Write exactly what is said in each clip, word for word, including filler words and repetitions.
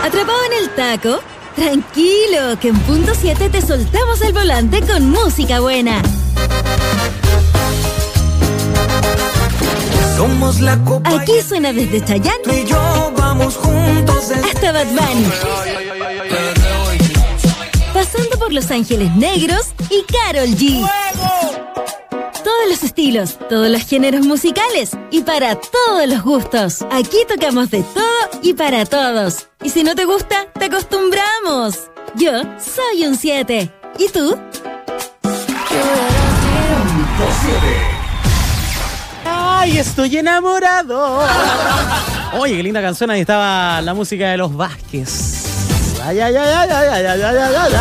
¿Atrapado en el taco? Tranquilo, que en punto siete te soltamos el volante con música buena. Somos la copa. Aquí suena desde Chayanne Tú y yo vamos juntos hasta Bad Bunny, pasando por Los Ángeles Negros y Karol G. Todos los estilos, todos los géneros musicales y para todos los gustos. Aquí tocamos de todo y para todos. Y si no te gusta, te acostumbramos. Yo soy un siete. ¿Y tú? ¡Ay, estoy enamorado! Oye, qué linda canción. Ahí estaba la música de Los Vázquez. Ay, ay, ay, ay, ay, ay, ay, ay, ay, ay.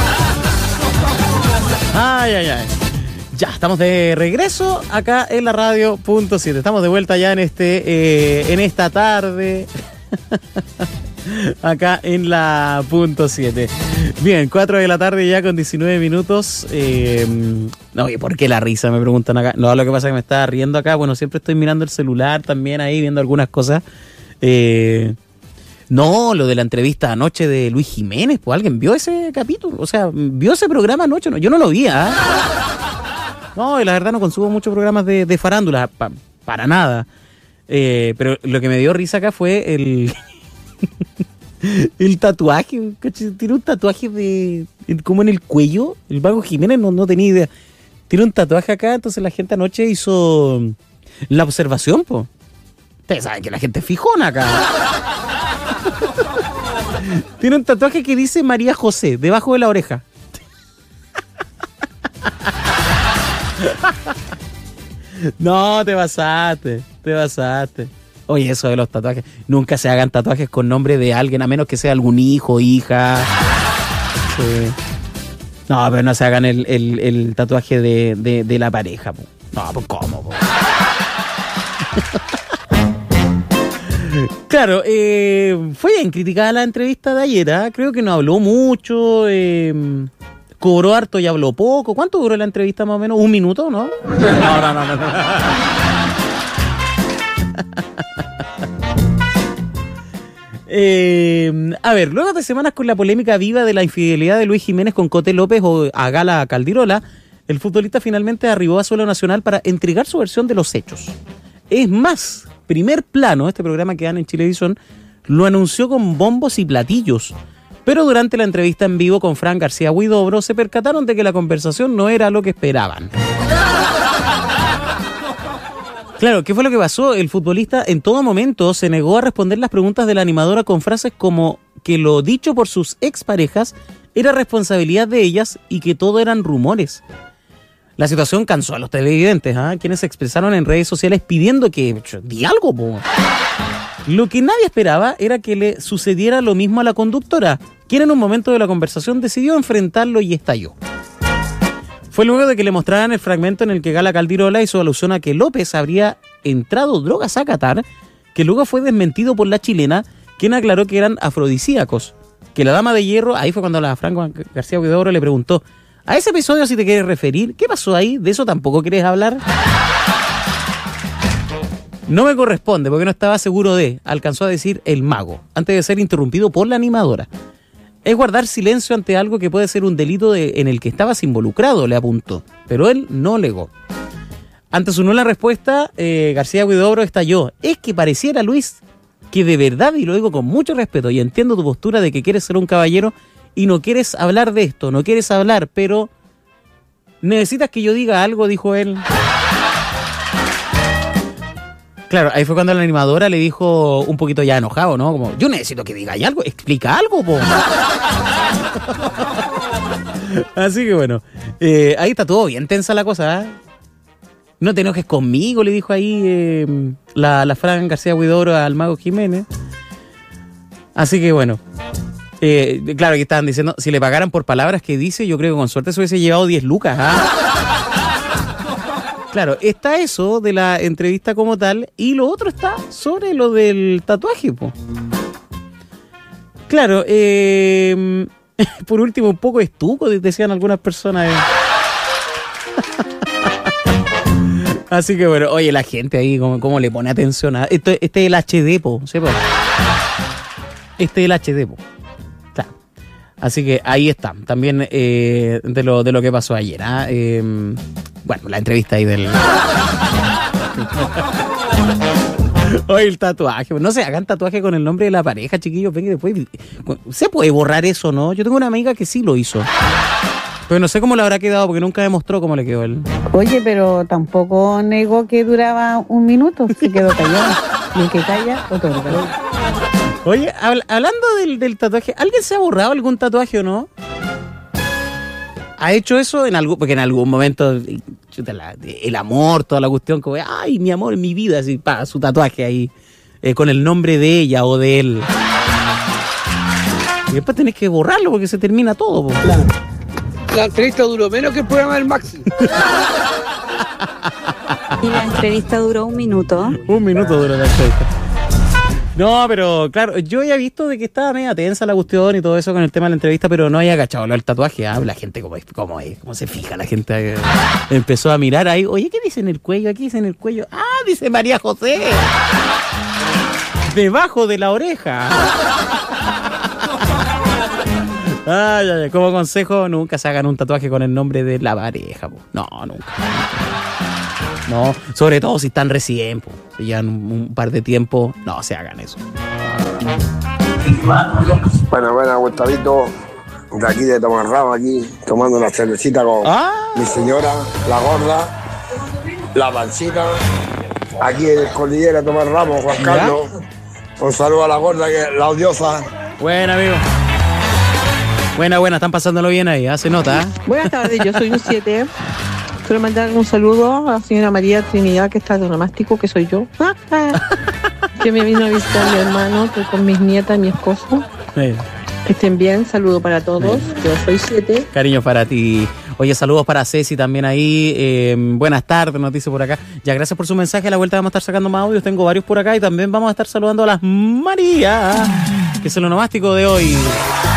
Ay, ay, ay. Ya, estamos de regreso acá en la radio punto siete. Estamos de vuelta ya en este, eh, en esta tarde. Acá en la punto siete. Bien, cuatro de la tarde ya con diecinueve minutos. Eh, no, ¿y por qué la risa? Me preguntan acá. No, lo que pasa es que me estaba riendo acá. Bueno, siempre estoy mirando el celular también ahí, viendo algunas cosas. Eh, no, lo de la entrevista anoche de Luis Jiménez, pues alguien vio ese capítulo. O sea, vio ese programa anoche. No, yo no lo vi, ¿ah? ¿eh? No, y la verdad no consumo muchos programas de, de farándula, pa, para nada. Eh, pero lo que me dio risa acá fue el el tatuaje. Tiene un tatuaje de como en el cuello. El Vago Jiménez no, no tenía idea. Tiene un tatuaje acá, entonces la gente anoche hizo la observación, po. Ustedes saben que la gente es fijona acá. Tiene un tatuaje que dice María José debajo de la oreja. No, te pasaste, te pasaste. Oye, eso de los tatuajes. Nunca se hagan tatuajes con nombre de alguien, a menos que sea algún hijo, hija. Sí. No, pero no se hagan el, el, el tatuaje de, de, de la pareja, po. No, pues ¿cómo, po? Claro, eh, fue bien criticada la entrevista de ayer, ¿eh? Creo que no habló mucho, eh... cobró harto y habló poco. ¿Cuánto duró la entrevista más o menos? ¿Un minuto, no? No, no, no, no, no. eh, a ver, luego de semanas con la polémica viva de la infidelidad de Luis Jiménez con Coté López o a Gala Caldirola, el futbolista finalmente arribó a suelo nacional para entregar su versión de los hechos. Es más, Primer Plano, este programa que dan en Chilevisión, lo anunció con bombos y platillos. Pero durante la entrevista en vivo con Fran García Huidobro se percataron de que la conversación no era lo que esperaban. Claro, ¿qué fue lo que pasó? El futbolista en todo momento se negó a responder las preguntas de la animadora con frases como que lo dicho por sus exparejas era responsabilidad de ellas y que todo eran rumores. La situación cansó a los televidentes, ¿eh? Quienes se expresaron en redes sociales pidiendo que di algo, po. Lo que nadie esperaba era que le sucediera lo mismo a la conductora, quien en un momento de la conversación decidió enfrentarlo y estalló. Fue luego de que le mostraran el fragmento en el que Gala Caldirola hizo alusión a que López habría entrado drogas a Qatar, que luego fue desmentido por la chilena, quien aclaró que eran afrodisíacos. Que la dama de hierro, ahí fue cuando la Fran García Huidobro le preguntó: ¿a ese episodio si te quieres referir? ¿Qué pasó ahí? ¿De eso tampoco quieres hablar? No me corresponde porque no estaba seguro de, alcanzó a decir el mago, antes de ser interrumpido por la animadora. Es guardar silencio ante algo que puede ser un delito de, en el que estabas involucrado, le apuntó. Pero él no negó. Ante su nula respuesta, eh, García Huidobro estalló. Es que pareciera, Luis, que de verdad, y lo digo con mucho respeto, y entiendo tu postura de que quieres ser un caballero y no quieres hablar de esto, no quieres hablar, pero necesitas que yo diga algo, dijo él. Claro, ahí fue cuando la animadora le dijo un poquito ya enojado, ¿no? Como, yo necesito que digáis algo, explica algo, po. Así que bueno, eh, ahí está todo bien tensa la cosa, ¿eh? No te enojes conmigo, le dijo ahí eh, la, la Fran García Huidobro al Mago Jiménez. Así que bueno, eh, claro, que estaban diciendo, si le pagaran por palabras que dice, yo creo que con suerte se hubiese llevado diez lucas, ¿ah? Claro, está eso de la entrevista como tal y lo otro está sobre lo del tatuaje, po. Claro, eh, por último, un poco estuco, decían algunas personas. Eh. Así que bueno, oye, la gente ahí, ¿cómo, cómo le pone atención a esto? Este es el H D, po, ¿sí, po? este es el H D, po. Claro. Así que ahí está, también eh, de lo de lo que pasó ayer. ¿ah? Eh, bueno, la entrevista ahí del... Oye, el tatuaje. No se hagan tatuaje con el nombre de la pareja, chiquillos. Ven que después... ¿Se puede borrar eso, no? Yo tengo una amiga que sí lo hizo. Pero no sé cómo le habrá quedado porque nunca demostró cómo le quedó él. Oye, pero tampoco negó que duraba un minuto. Se quedó callado. Y el que calla, otorga. Oye, habl- hablando del, del tatuaje, ¿alguien se ha borrado algún tatuaje o no? ¿Ha hecho eso en algún, porque en algún momento chuta, la, el amor, toda la cuestión, como, ay, mi amor, mi vida, así, pa, su tatuaje ahí, eh, con el nombre de ella o de él? Y después tenés que borrarlo porque se termina todo. Po. Claro. La entrevista duró menos que el programa del Maxi. Y la entrevista duró un minuto. Un minuto duró la entrevista. No, pero claro, yo había visto de que estaba media tensa la cuestión y todo eso con el tema de la entrevista, pero no había agachado lo del tatuaje. ¿ah? La gente, como es, cómo es, cómo se fija la gente. Eh, empezó a mirar ahí. Oye, ¿qué dice en el cuello? ¿Qué dice en el cuello? Ah, dice María José. Debajo de la oreja. Ay, ay, ay, como consejo, nunca se hagan un tatuaje con el nombre de la pareja. Po. No, nunca. No, sobre todo si están recién, po. Si llevan un, un par de tiempo, no se hagan eso. Bueno, bueno, Gustavito, de aquí de Tomarrama, aquí, tomando una cervecita con Ah. mi señora, la gorda, la pancita, aquí en el Cordillera Tomarrama, Juan ¿Ya? Carlos. Un saludo a la gorda, que la odiosa. Buena, amigo. Buena, buena, están pasándolo bien ahí, ¿eh? Se nota, ¿eh? Buenas tardes, yo soy un siete. Quiero mandar un saludo a la señora María Trinidad, que está de onomástico, que soy yo. Que me vino a visitar mi hermano, que con mis nietas y mi esposo. Sí. Que estén bien, saludo para todos. Yo soy siete. Cariño para ti. Oye, saludos para Ceci también ahí. Eh, buenas tardes, nos dice por acá. Ya, gracias por su mensaje. A la vuelta vamos a estar sacando más audios. Tengo varios por acá y también vamos a estar saludando a las Marías, que es el onomástico de hoy.